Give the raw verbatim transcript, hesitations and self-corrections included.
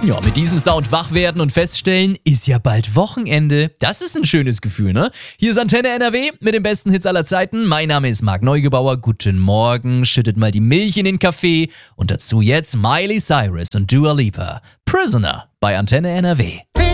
Ja, mit diesem Sound wach werden und feststellen, ist ja bald Wochenende. Das ist ein schönes Gefühl, ne? Hier ist Antenne N R W mit den besten Hits aller Zeiten. Mein Name ist Marc Neugebauer. Guten Morgen. Schüttet mal die Milch in den Kaffee. Und dazu jetzt Miley Cyrus und Dua Lipa. Prisoner bei Antenne N R W.